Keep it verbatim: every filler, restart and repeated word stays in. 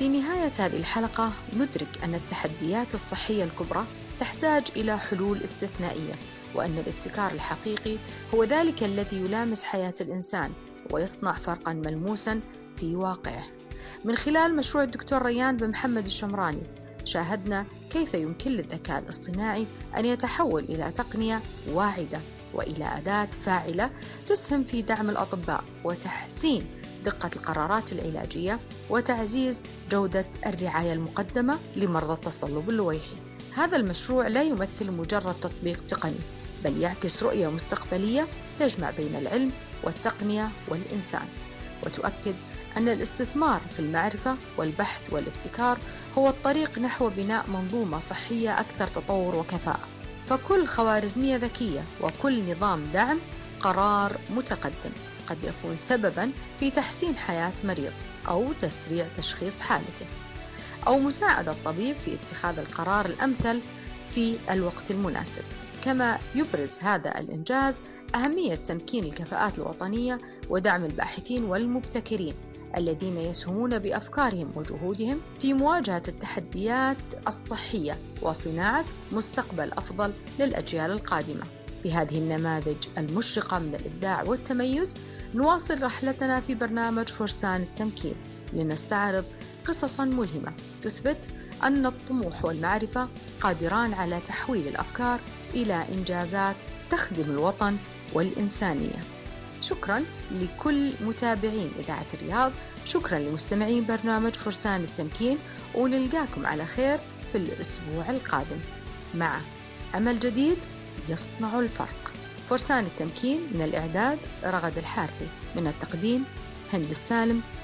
في نهاية هذه الحلقة ندرك أن التحديات الصحية الكبرى تحتاج إلى حلول استثنائية، وأن الابتكار الحقيقي هو ذلك الذي يلامس حياة الإنسان ويصنع فرقاً ملموساً في واقعه. من خلال مشروع الدكتور ريان بن محمد الشمراني شاهدنا كيف يمكن للذكاء الاصطناعي أن يتحول إلى تقنية واعدة وإلى أداة فاعلة تسهم في دعم الأطباء وتحسين دقة القرارات العلاجية وتعزيز جودة الرعاية المقدمة لمرضى التصلب اللويحي. هذا المشروع لا يمثل مجرد تطبيق تقني، بل يعكس رؤية مستقبلية تجمع بين العلم والتقنية والإنسان، وتؤكد أن الاستثمار في المعرفة والبحث والابتكار هو الطريق نحو بناء منظومة صحية أكثر تطور وكفاءة. فكل خوارزمية ذكية وكل نظام دعم قرار متقدم قد يكون سبباً في تحسين حياة مريض أو تسريع تشخيص حالته أو مساعدة الطبيب في اتخاذ القرار الأمثل في الوقت المناسب. كما يبرز هذا الإنجاز أهمية تمكين الكفاءات الوطنية ودعم الباحثين والمبتكرين الذين يسهمون بأفكارهم وجهودهم في مواجهة التحديات الصحية وصناعة مستقبل أفضل للأجيال القادمة. بهذه النماذج المشرقة من الإبداع والتميز نواصل رحلتنا في برنامج فرسان التمكين لنستعرض قصصاً ملهمة تثبت أن الطموح والمعرفة قادران على تحويل الأفكار إلى إنجازات تخدم الوطن والإنسانية. شكراً لكل متابعين إذاعة الرياض، شكراً لمستمعين برنامج فرسان التمكين، ونلقاكم على خير في الأسبوع القادم مع أمل جديد يصنع الفرق. فرسان التمكين، من الإعداد رغد الحارثي، من التقديم هند السالم.